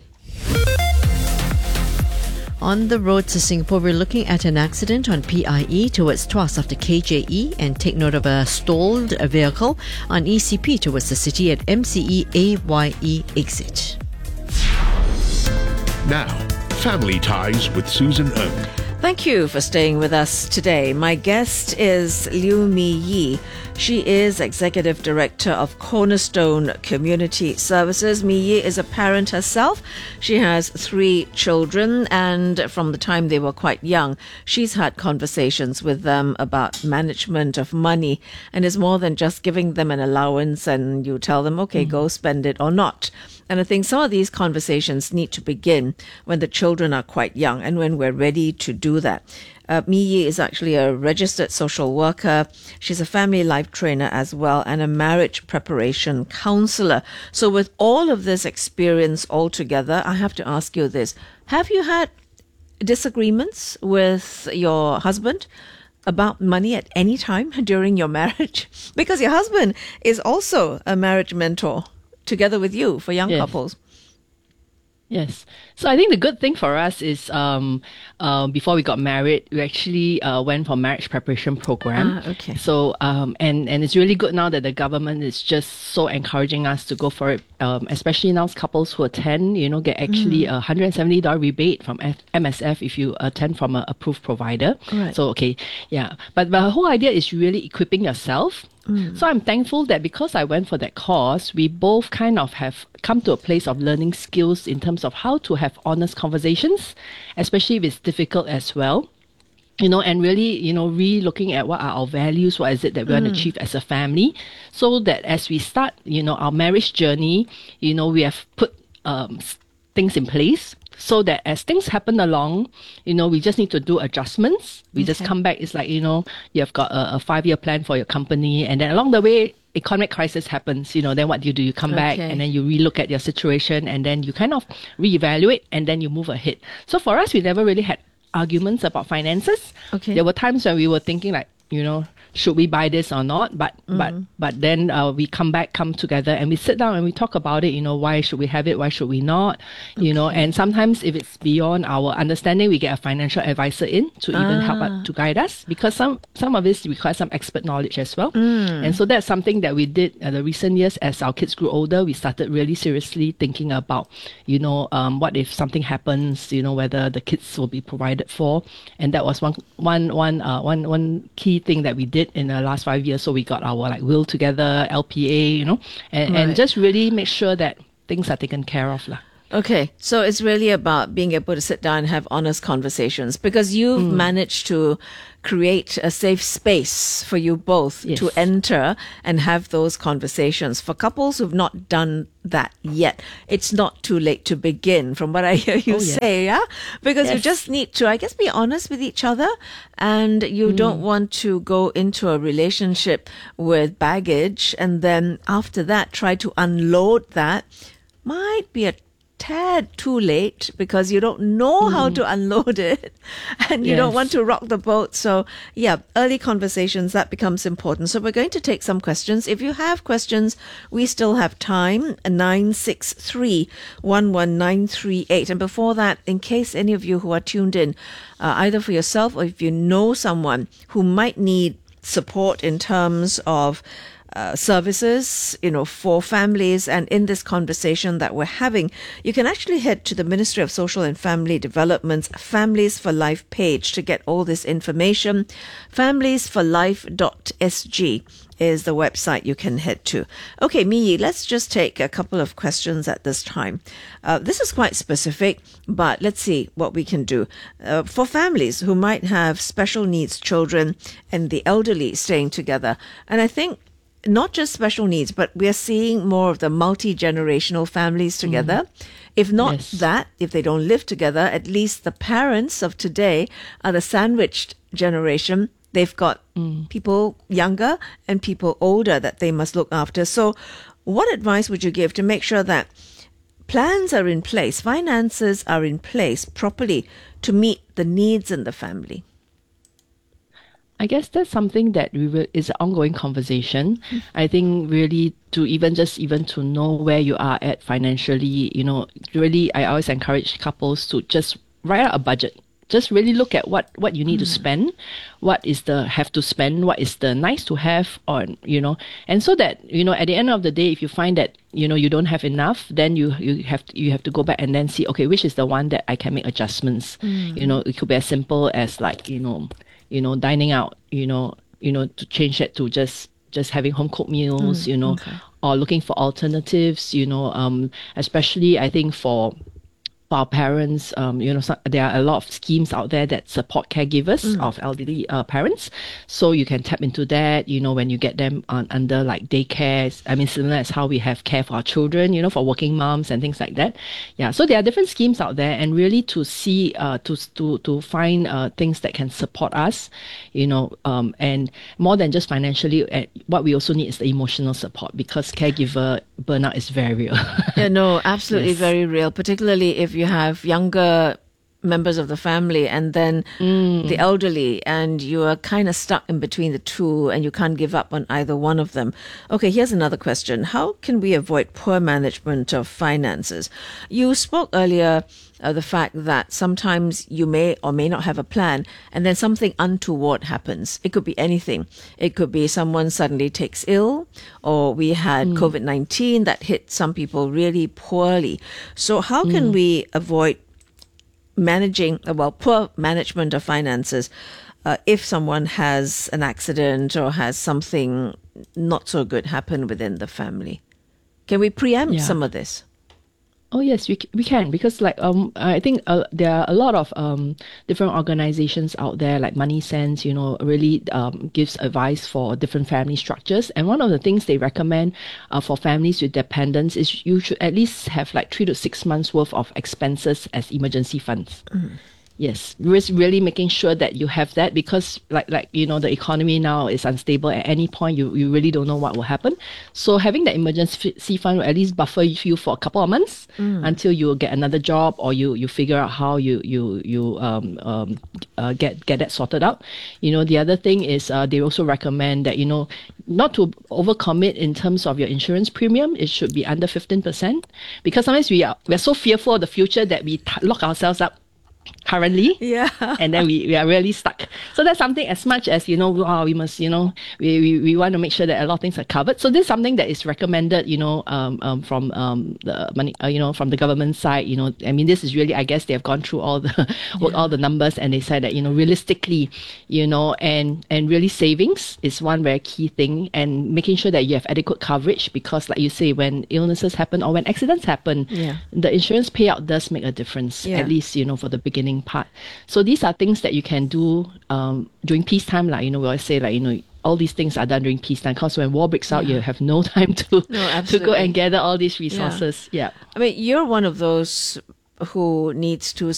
On the road to Singapore, we're looking at an accident on P I E towards Tuas after K J E, and take note of a stalled vehicle on E C P towards the city at M C E A Y E exit. Now, Family Ties with Susan Ng. Thank you for staying with us today. My guest is Liu Mi Yi. She is Executive Director of Cornerstone Community Services. Mi Yi is a parent herself. She has three children, and from the time they were quite young, she's had conversations with them about management of money, and it's more than just giving them an allowance and you tell them, okay, mm. go spend it or not. And I think some of these conversations need to begin when the children are quite young and when we're ready to do that. Uh, Mi Yi is actually a registered social worker. She's a family life trainer as well, and a marriage preparation counselor. So with all of this experience all together, I have to ask you this. Have you had disagreements with your husband about money at any time during your marriage? Because your husband is also a marriage mentor together with you for young yes. couples. Yes. So I think the good thing for us is um, uh, before we got married, we actually uh, went for marriage preparation program. Ah, okay. So um, and and it's really good now that the government is just so encouraging us to go for it. Um, especially now couples who attend, you know, get actually mm. a one hundred seventy dollars rebate from F- M S F if you attend from an approved provider. Right. So okay, yeah. But the whole idea is really equipping yourself. So I'm thankful that because I went for that course, we both kind of have come to a place of learning skills in terms of how to have honest conversations, especially if it's difficult as well. you know, and really, you know, re-looking at what are our values, what is it that we mm. want to achieve as a family, so that as we start, you know, our marriage journey, you know, we have put um, things in place so that as things happen along, you know, we just need to do adjustments. We okay. just come back. It's like, you know, you have got a, a five-year plan for your company, and then along the way, economic crisis happens, you know, then what do you do? You come okay. back and then you relook at your situation, and then you kind of reevaluate, and then you move ahead. So for us, we never really had arguments about finances. Okay. There were times when we were thinking like, you know, should we buy this or not? But mm-hmm. but but then uh, we come back, come together, and we sit down and we talk about it. You know, why should we have it? Why should we not? Okay. You know, and sometimes if it's beyond our understanding, we get a financial advisor in to ah. even help us, to guide us, because some some of this requires some expert knowledge as well. Mm. And so that's something that we did in the recent years. As our kids grew older, we started really seriously thinking about, you know, um, what if something happens? You know, whether the kids will be provided for, and that was one one one uh, one one key thing that we did in the last five years. So we got our like will together, L P A, you know, and, right. and just really make sure that things are taken care of. Lah. Okay, so it's really about being able to sit down and have honest conversations, because you've mm. managed to create a safe space for you both yes. to enter and have those conversations. For couples who've not done that yet, it's not too late to begin, from what I hear you oh, say, yes. yeah? Because yes. you just need to, I guess, be honest with each other, and you mm. don't want to go into a relationship with baggage, and then after that, try to unload that. Might be a tad too late, because you don't know mm. how to unload it, and you yes. don't want to rock the boat. So yeah, early conversations, that becomes important. So we're going to take some questions. If you have questions, we still have time. nine six three, one one nine three eight. And before that, in case any of you who are tuned in, uh, either for yourself or if you know someone who might need support in terms of Uh, services, you know, for families, and in this conversation that we're having, you can actually head to the Ministry of Social and Family Development's Families for Life page to get all this information. families for life dot s g is the website you can head to. Okay, Miyi, let's just take a couple of questions at this time. Uh, this is quite specific, but let's see what we can do. Uh, for families who might have special needs children and the elderly staying together, and I think not just special needs, but we are seeing more of the multi-generational families together. Mm. If not yes. that, if they don't live together, at least the parents of today are the sandwiched generation. They've got mm. people younger and people older that they must look after. So what advice would you give to make sure that plans are in place, finances are in place properly to meet the needs in the family? I guess that's something that we will, is an ongoing conversation. Mm. I think really to even just even to know where you are at financially, you know, really I always encourage couples to just write out a budget. Just really look at what, what you need mm. to spend, what is the have to spend, what is the nice to have, or, you know, and so that, you know, at the end of the day, if you find that, you know, you don't have enough, then you, you have to, you have to go back and then see, okay, which is the one that I can make adjustments. Mm. You know, it could be as simple as like, you know, you know, dining out, you know, you know, to change it to just, just having home cooked meals, mm, you know, okay. or looking for alternatives, you know, um, especially I think for, for our parents, um, you know, so, there are a lot of schemes out there that support caregivers mm. of elderly uh, parents. So you can tap into that, you know, when you get them on, under like daycare. I mean, similar as how we have care for our children, you know, for working moms and things like that. Yeah. So there are different schemes out there, and really to see, uh, to, to, to find, uh, things that can support us, you know, um, and more than just financially, uh, what we also need is the emotional support, because caregiver burnout is very real. Yeah, no, absolutely yes. very real, particularly if you have younger members of the family and then mm. the elderly, and you are kind of stuck in between the two and you can't give up on either one of them. Okay, here's another question. How can we avoid poor management of finances? You spoke earlier uh, the fact that sometimes you may or may not have a plan, and then something untoward happens. It could be anything. It could be someone suddenly takes ill, or we had mm. covid nineteen that hit some people really poorly. So how mm. can we avoid managing, well, poor management of finances uh, if someone has an accident or has something not so good happen within the family? Can we preempt yeah. some of this? Oh yes, we c- we can, because like um I think uh, there are a lot of um different organizations out there, like Money Sense, you know, really um gives advice for different family structures. And one of the things they recommend uh, for families with dependents is you should at least have like three to six months worth of expenses as emergency funds. Mm. Yes, just really making sure that you have that, because like like you know the economy now is unstable. At any point, you, you really don't know what will happen. So having that emergency fund will at least buffer you for a couple of months mm. until you get another job, or you, you figure out how you you you um um uh, get get that sorted out. You know, the other thing is uh, they also recommend that, you know, not to overcommit in terms of your insurance premium. It should be under fifteen percent, because sometimes we are we're so fearful of the future that we t- lock ourselves up currently, yeah, and then we, we are really stuck. So that's something, as much as, you know, wow, we must, you know, we, we, we want to make sure that a lot of things are covered. So this is something that is recommended, you know, um, um from um the money, uh, you know, from the government side. You know, I mean, this is really, I guess they have gone through all the yeah. all the numbers, and they said that, you know, realistically, you know, and and really savings is one very key thing, and making sure that you have adequate coverage, because like you say, when illnesses happen or when accidents happen, yeah. the insurance payout does make a difference, yeah. at least, you know, for the beginning part. So these are things that you can do um, during peacetime. Like, you know, we always say, like, you know, all these things are done during peacetime, because when war breaks out, yeah. you have no time to, no, to go and gather all these resources. Yeah. yeah. I mean, you're one of those who needs to